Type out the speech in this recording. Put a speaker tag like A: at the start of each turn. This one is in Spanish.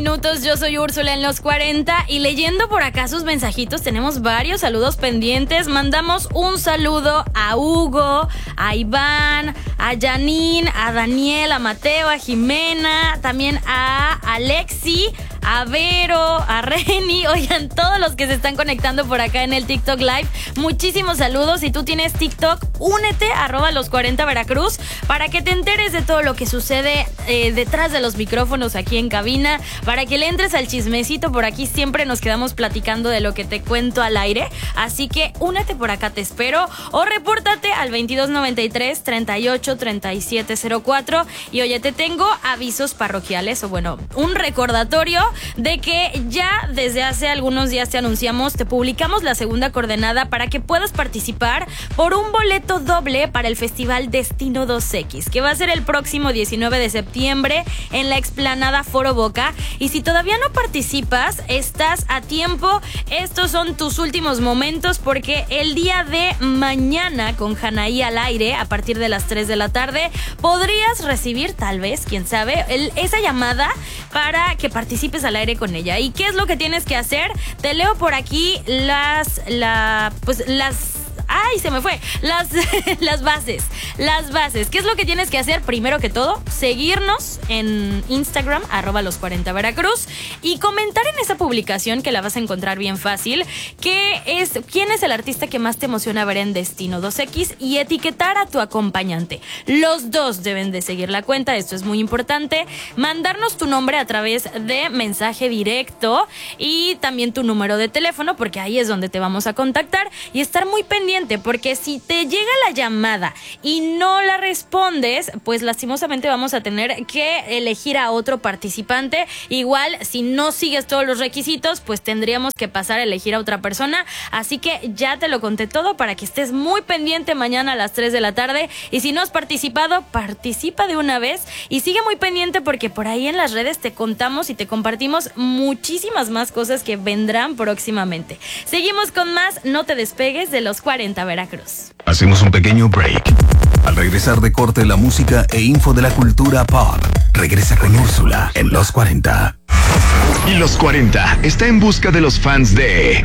A: Minutos, yo soy Úrsula en los 40 y leyendo por acá sus mensajitos tenemos varios saludos pendientes. Mandamos un saludo a Hugo, a Iván, a Janine, a Daniel, a Mateo, a Jimena, también a Alexi, a Vero, a Reni. Oigan, todos los que se están conectando por acá en el TikTok Live, muchísimos saludos. Si tú tienes TikTok, únete @los40 Veracruz para que te enteres de todo lo que sucede detrás de los micrófonos aquí en cabina, para que le entres al chismecito. Por aquí siempre nos quedamos platicando de lo que te cuento al aire, así que únete por acá, te espero, o repórtate al 2293 38 37 04. Y oye, te tengo avisos parroquiales, o bueno, un recordatorio de que ya desde hace algunos días te anunciamos, te publicamos la segunda coordenada para que puedas participar por un boleto doble para el Festival Destino 2X, que va a ser el próximo 19 de septiembre en la explanada Foro Boca. Y si todavía no participas, estás a tiempo. Estos son tus últimos momentos, porque el día de mañana con Janaí al aire a partir de las 3 de la tarde podrías recibir, tal vez, quién sabe, esa llamada para que participes al aire con ella. ¿Y qué es lo que tienes que hacer? Te leo por aquí ¡ay, se me fue! Las bases. ¿Qué es lo que tienes que hacer? Primero que todo, seguirnos en Instagram, @los40 Veracruz, y comentar en esa publicación, que la vas a encontrar bien fácil, quién es el artista que más te emociona ver en Destino 2X, y etiquetar a tu acompañante. Los dos deben de seguir la cuenta, esto es muy importante. Mandarnos tu nombre a través de mensaje directo y también tu número de teléfono, porque ahí es donde te vamos a contactar, y estar muy pendiente, porque si te llega la llamada y no la respondes, pues lastimosamente vamos a tener que elegir a otro participante. Igual, si no sigues todos los requisitos, pues tendríamos que pasar a elegir a otra persona. Así que ya te lo conté todo para que estés muy pendiente mañana a las 3 de la tarde. Y si no has participado, participa de una vez y sigue muy pendiente, porque por ahí en las redes te contamos y te compartimos muchísimas más cosas que vendrán próximamente. Seguimos con más, no te despegues de los 40 Veracruz.
B: Hacemos un pequeño break. Al regresar de corte, la música e info de la cultura pop. Regresa con Úrsula en los 40. Y los 40 está en busca de los fans de